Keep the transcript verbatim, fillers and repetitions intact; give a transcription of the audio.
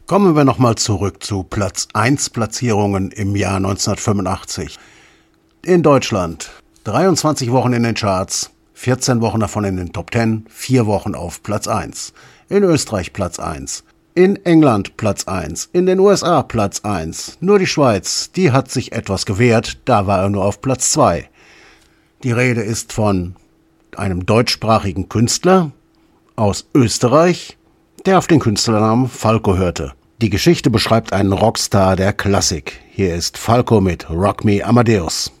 Kommen wir nochmal zurück zu Platz eins Platzierungen im Jahr neunzehnhundertfünfundachtzig. In Deutschland dreiundzwanzig Wochen in den Charts, vierzehn Wochen davon in den Top zehn, vier Wochen auf Platz eins. In Österreich Platz eins, in England Platz eins, in den U S A Platz eins. Nur die Schweiz, die hat sich etwas gewehrt, da war er nur auf Platz zwei. Die Rede ist von einem deutschsprachigen Künstler aus Österreich, der auf den Künstlernamen Falco hörte. Die Geschichte beschreibt einen Rockstar der Klassik. Hier ist Falco mit Rock Me Amadeus.